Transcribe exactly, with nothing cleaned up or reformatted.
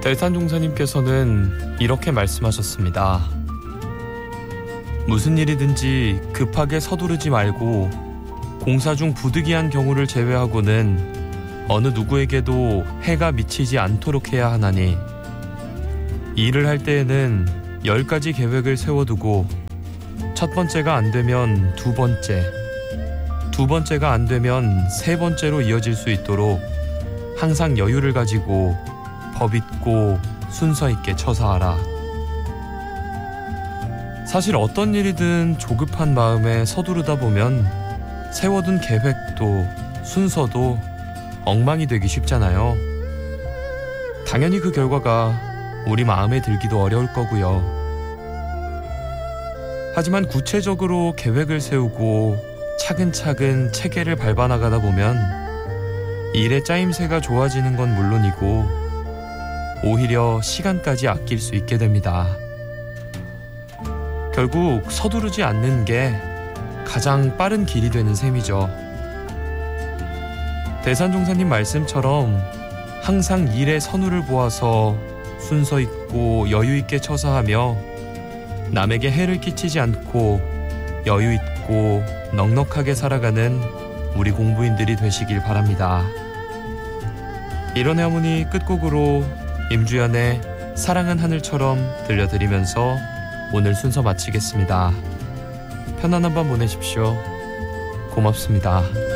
대산종사님께서는 이렇게 말씀하셨습니다. 무슨 일이든지 급하게 서두르지 말고 공사 중 부득이한 경우를 제외하고는 어느 누구에게도 해가 미치지 않도록 해야 하나니, 일을 할 때에는 열 가지 계획을 세워두고 첫 번째가 안 되면 두 번째, 두 번째가 안 되면 세 번째로 이어질 수 있도록 항상 여유를 가지고 법 있고 순서 있게 처사하라. 사실 어떤 일이든 조급한 마음에 서두르다 보면 세워둔 계획도 순서도 엉망이 되기 쉽잖아요. 당연히 그 결과가 우리 마음에 들기도 어려울 거고요. 하지만 구체적으로 계획을 세우고 차근차근 체계를 밟아나가다 보면 일의 짜임새가 좋아지는 건 물론이고 오히려 시간까지 아낄 수 있게 됩니다. 결국 서두르지 않는 게 가장 빠른 길이 되는 셈이죠. 대산종사님 말씀처럼 항상 일의 선후를 보아서 순서 있고 여유 있게 처사하며 남에게 해를 끼치지 않고 여유 있고 넉넉하게 살아가는 우리 공부인들이 되시길 바랍니다. 이런 하모니 끝곡으로 임주연의 사랑은 하늘처럼 들려드리면서 오늘 순서 마치겠습니다. 편안한 밤 보내십시오. 고맙습니다.